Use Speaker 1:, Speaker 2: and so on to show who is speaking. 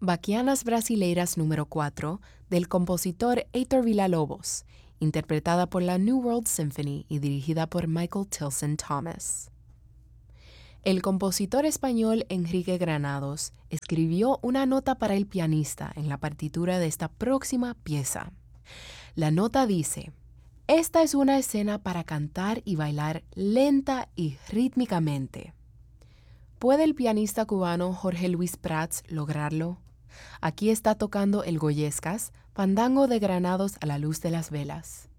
Speaker 1: Baquianas Brasileiras número 4 del compositor Heitor Villa-Lobos, interpretada por la New World Symphony y dirigida por Michael Tilson Thomas. El compositor español Enrique Granados escribió una nota para el pianista en la partitura de esta próxima pieza. La nota dice: "Esta es una escena para cantar y bailar lenta y rítmicamente". ¿Puede el pianista cubano Jorge Luis Prats lograrlo? Aquí está tocando el Goyescas, Fandango de Granados a la luz de las velas.